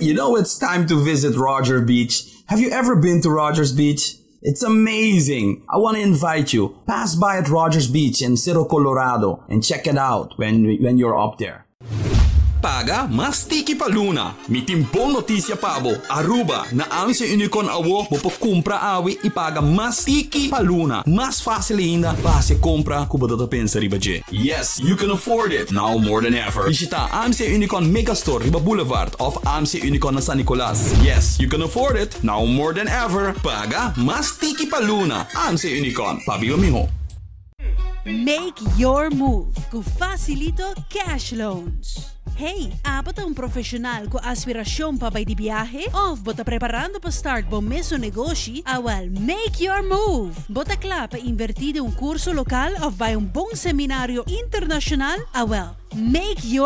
You know it's time to visit Roger Beach. Have you ever been to Rogers Beach? It's amazing. I want to invite you. Pass by at Rogers Beach in Cerro Colorado and check it out when you're up there. Paga mas tiki pa Luna. Mi timpong notisya pabo. Aruba na ang si Unicorn awo mo po kumpra awi ipaga mas tiki pa Luna. Mas fácil ainda para se compra kuba data pensa riba je. Yes, you can afford it now more than ever. Visita AMC Unicorn Megastore Riba Boulevard of AMC Unicorn na San Nicolas. Yes, you can afford it now more than ever. Paga mas tiki pa Luna. AMC Unicorn. Pabiba miho. Make your move com Facilito Cash Loans. Hey, apat ang profesional ko aspirasyon pa bay di biyahe? Of bota preparando pa start bom meso negosyo? Awal, make your move! Bota kla pa invertido un kurso lokal of bay un bong seminaryo internasyonal? Awal, make your